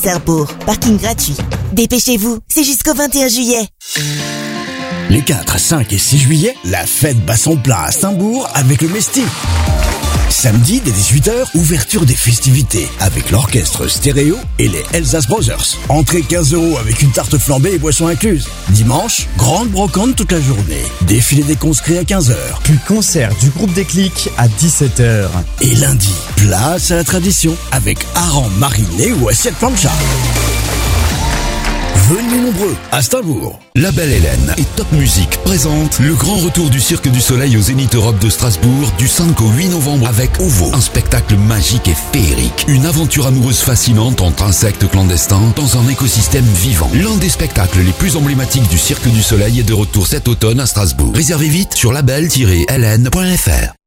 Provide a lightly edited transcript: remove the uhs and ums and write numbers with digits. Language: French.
Sarrebourg, parking gratuit. Dépêchez-vous, c'est jusqu'au 21 juillet. Les 4, 5 et 6 juillet, la fête bat son plein à Saint-Bourg avec le Mesti. Samedi, dès 18h, ouverture des festivités avec l'orchestre stéréo et les Elsace Brothers. Entrée 15 € avec une tarte flambée et boisson incluse. Dimanche, grande brocante toute la journée. Défilé des conscrits à 15h. Puis concert du groupe Déclic à 17h. Et lundi, place à la tradition avec hareng mariné ou assiette plancha. Venez nombreux à Strasbourg. La Belle Hélène et Top Music présentent le grand retour du Cirque du Soleil au Zénith Europe de Strasbourg du 5 au 8 novembre avec OVO. Un spectacle magique et féerique. Une aventure amoureuse fascinante entre insectes clandestins dans un écosystème vivant. L'un des spectacles les plus emblématiques du Cirque du Soleil est de retour cet automne à Strasbourg. Réservez vite sur label-hélène.fr.